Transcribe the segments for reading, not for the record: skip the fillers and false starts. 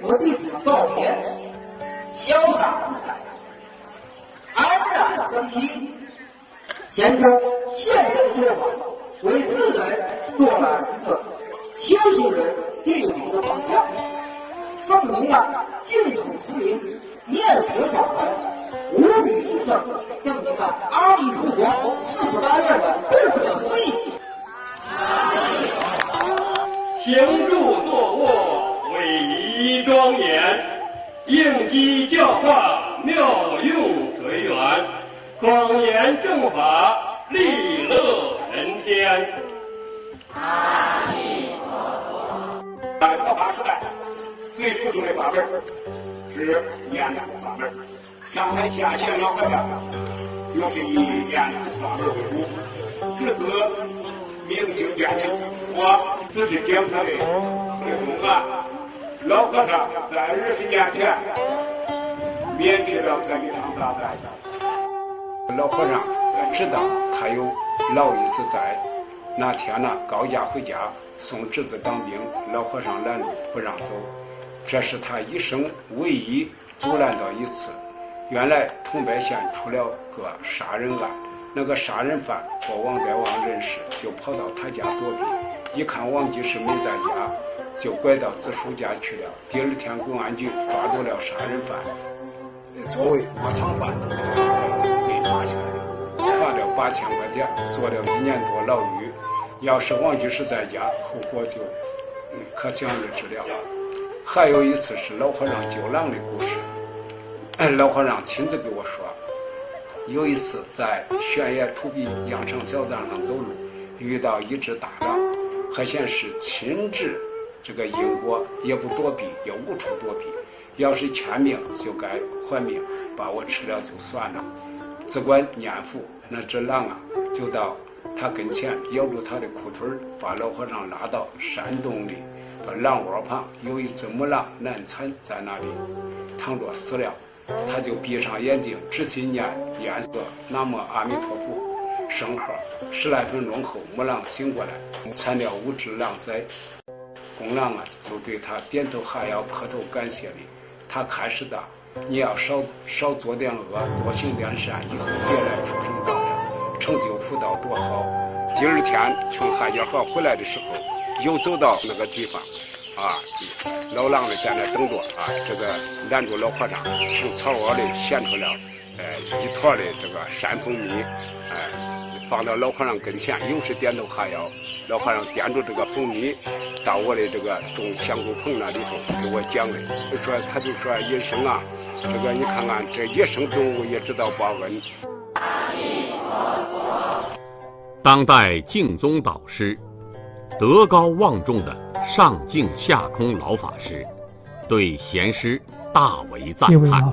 和弟子们告别，潇洒自在，安然生息。贤者现身说法，为世人做了一个修行人最好的榜样，证明了净土之名念佛法门无比殊胜，证明了阿弥陀佛48愿的不可思议。 行住坐卧，威仪庄严，应机教化，妙用随缘，庄严正法，利乐人天。 阿弥陀佛。 在佛法时代，最殊胜的法门是念佛法门。上台下线老和尚就是以念佛法门为主，至此明星变性。我只是讲他的公案。老和尚在20年前免去了这一场大灾。老和尚知道他有老一子在，那天呢高家回家送侄子当兵，老和尚拦路不让走，这是他一生唯一阻拦到一次。原来桐柏县出了个杀人案，那个杀人犯和王德旺认识，就跑到他家躲避，一看王居士没在家，就拐到子叔家去了。第二天公安局抓住了杀人犯，作为窝藏犯被抓起来了，罚了8000块钱，坐了1年多牢狱。要是王居士在家，后果就可想而知了。还有一次是老和尚救狼的故事，老和尚亲自给我说，有一次在悬崖土壁羊肠小道上走路，遇到一只大狼，还显示亲治这个因果，也不躲避，也无处躲避，要是欠命就该还命，把我吃了就算了。只管念佛，那只狼啊就到他跟前咬住他的裤腿，把老和尚拉到山洞里，把狼窝旁有一只母狼难产在那里躺着死了，他就闭上眼睛直心念个南无阿弥陀佛圣号，10来分钟后母狼醒过来，产了5只狼崽。公狼啊就对他点头哈腰磕头感谢你，他开始的你要少做点恶，多行点善，以后别来出生道人，成就福道多好。第二天从海家河回来的时候，又走到那个地方啊，老狼呢在那等着啊，这个拦住老和尚，从草窝里衔出了一坨的这个山蜂蜜，放到老和尚跟前，又是点头哈腰。老和尚掂住这个蜂蜜到我的这个种香菇棚那里头给我讲的，他就说野生啊，这个你看看这野生动物也知道报恩。 当代净宗导师德高望重的上净下空老法师对贤师大为赞叹。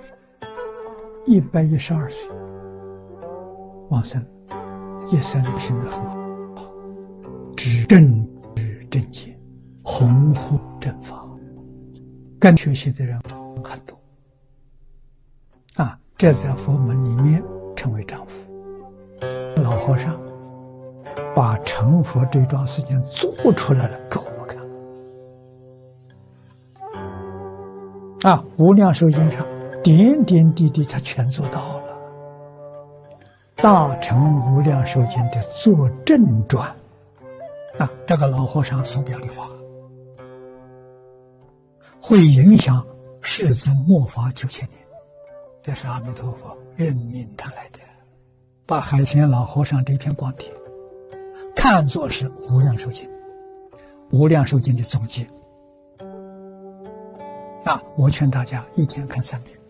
112岁往生，一生行得很好，知正知正见，弘护正法，跟学习的人很多啊，这在佛门里面称为丈夫。老和尚把成佛这桩事情做出来了给我们看啊，无量寿经上点点滴滴他全做到了。大乘无量寿经的作证传啊，这个老和尚所表的法会影响世尊末法9000年，这是阿弥陀佛任命他来的，把海贤老和尚这篇光碟看作是无量寿经，无量寿经的总结啊！我劝大家一天看3遍，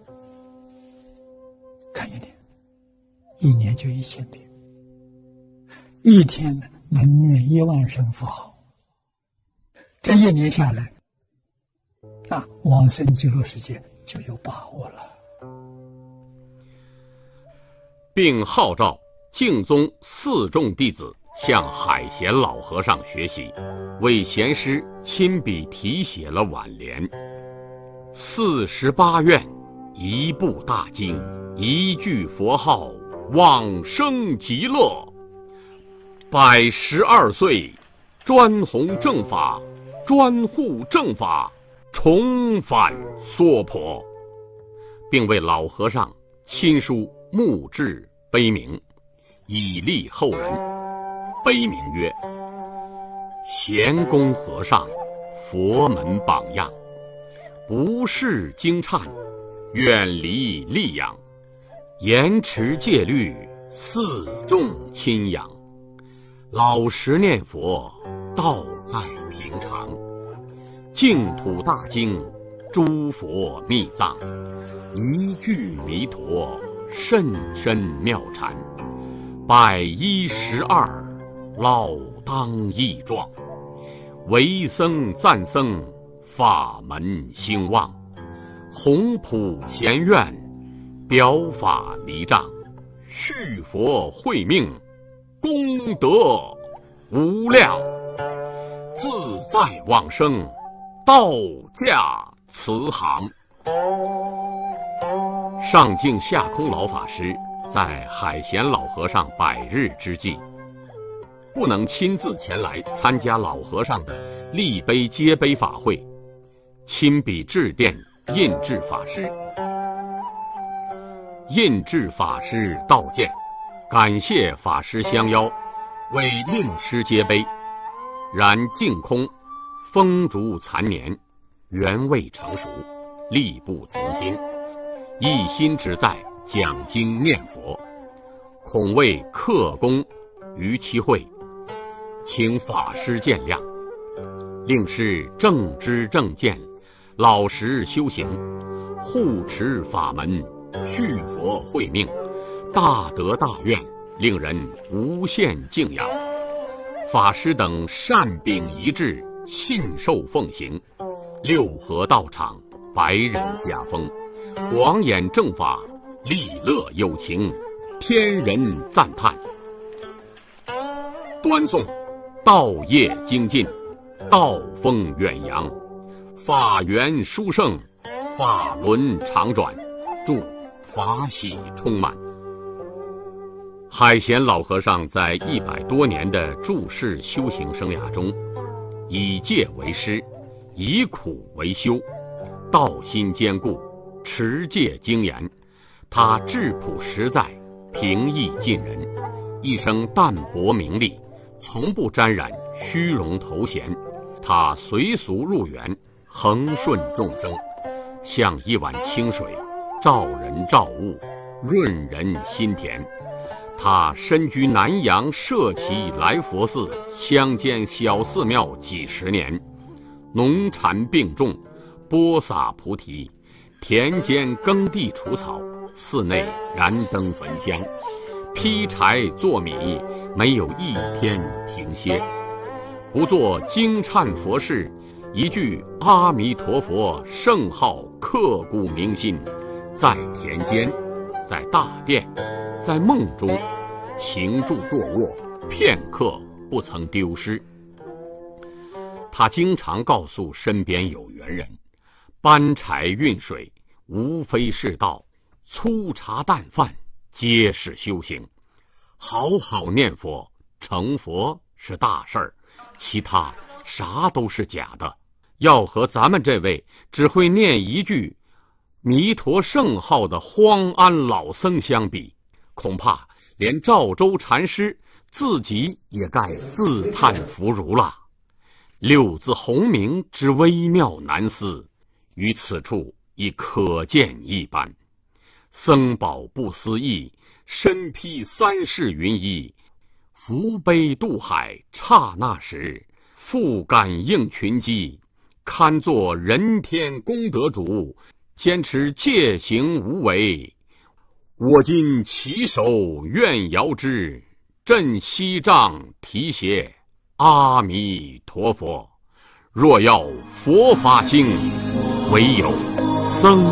看1年，1年就1000遍，一天能念1万声佛号，这1年下来啊，往生极乐世界就有把握了。 并号召净宗4众弟子向海贤老和尚学习，为贤师亲笔题写了挽联：48愿，一部大经，一句佛号，往生极乐。112岁，专弘正法，专护正法， 重返娑婆，并为老和尚亲书墓志碑铭，以励后人。碑铭曰：贤公和尚，佛门榜样，不事经忏，远离戾养，严持戒律，四众亲仰，老实念佛，道在平常，净土大经，诸佛密藏，一句弥陀，甚深妙禅，112老当益壮，为僧赞僧，法门兴旺，弘普贤愿，表法离障，续佛慧命，功德无量，自在往生，道驾慈航。上净下空老法师在海贤老和尚100日之际，不能亲自前来参加老和尚的立碑接碑法会，亲笔致电印智法师。印智法师道见，感谢法师相邀，为令师接碑。然净空风烛残年，缘未成熟，力不从心，一心只在讲经念佛，恐为克功于其会，请法师见谅。令师正知正见，老实修行，护持法门，续佛慧命，大德大愿，令人无限敬仰。法师等善秉一致，信受奉行，六合道场，白人家风，广演正法，利乐有情，天人赞叹。端诵道业精进，道风远扬，法缘殊胜，法轮常转，祝法喜充满。海贤老和尚在100多年的住世修行生涯中，以戒为师，以苦为修，道心坚固，持戒精严。他质朴实在，平易近人，一生淡泊名利，从不沾染虚荣头衔。他随俗入园，恒顺众生，像一碗清水，照人照物，润人心田。他身居南阳社稷来佛寺乡间小寺庙几十年，农禅并种，播撒菩提，田间耕地除草，寺内燃灯焚香，劈柴做米，没有一天停歇。不做经忏佛事，一句阿弥陀佛圣号刻骨铭心，在田间，在大殿，在梦中，行住坐卧，片刻不曾丢失。他经常告诉身边有缘人，搬柴运水无非是道，粗茶淡饭皆是修行。好好念佛，成佛是大事儿，其他啥都是假的。要和咱们这位只会念一句弥陀圣号的荒安老僧相比，恐怕连赵州禅师自己也该自叹弗如了。六字洪名之微妙难思，于此处已可见一斑。僧宝不思议，身披三世云衣，扶悲渡海，刹那时，复感应群机，堪作人天功德主，坚持戒行无为。我今起手愿遥之，振西杖提携阿弥陀佛。若要佛法兴，唯有僧